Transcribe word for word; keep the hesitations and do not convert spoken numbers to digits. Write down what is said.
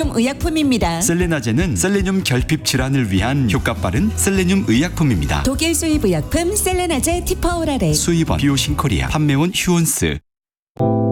셀레늄 의약품입니다. 셀레나제는 셀레늄 결핍 질환을 위한 효과 빠른 셀레늄 의약품입니다. 독일 수입 의약품 셀레나제 티퍼오랄액. 수입원 비오신코리아, 판매원 휴온스.